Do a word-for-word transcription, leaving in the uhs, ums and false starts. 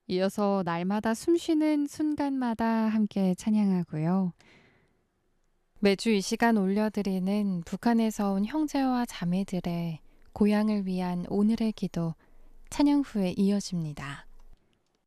이어서 날마다 숨쉬는 순간마다 함께 찬양하고요. 매주 이 시간 올려드리는 북한에서 온 형제와 자매들의 고향을 위한 오늘의 기도 찬양 후에 이어집니다.